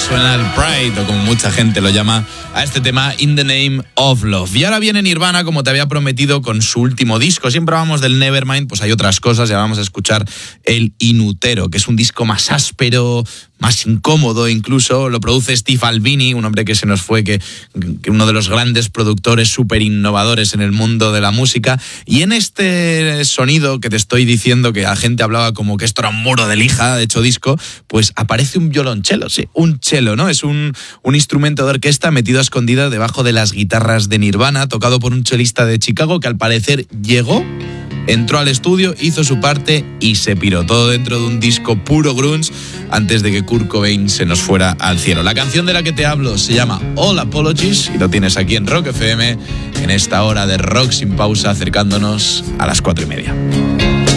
suena el Pride, o como mucha gente lo llama a este tema, In the Name of Love. Y ahora viene Nirvana, como te había prometido, con su último disco. Siempre hablamos del Nevermind, pues hay otras cosas. Ya vamos a escuchar el Inutero, que es un disco más áspero, más incómodo incluso. Lo produce Steve Albini, un hombre que se nos fue, que uno de los grandes productores súper innovadores en el mundo de la música. Y en este sonido que te estoy diciendo, que la gente hablaba como que esto era un muro de lija hecho disco, pues aparece un violonchelo, sí, un cello, ¿no? Es un instrumento de orquesta metido a escondida debajo de las guitarras de Nirvana, tocado por un chelista de Chicago que al parecer llegó, entró al estudio, hizo su parte y se piró. Todo dentro de un disco puro grunge antes de que Kurt Cobain se nos fuera al cielo. La canción de la que te hablo se llama All Apologies y lo tienes aquí en Rock FM en esta hora de rock sin pausa, acercándonos a las 4:30.